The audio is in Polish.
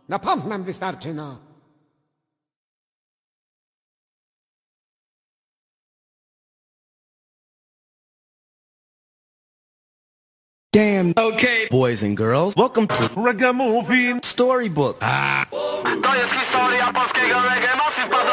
Na pomp nam wystarczy, no. Damn. Okay, boys and girls, welcome to Ragamuffin Storybook. To jest historia polskiego reggae, Massive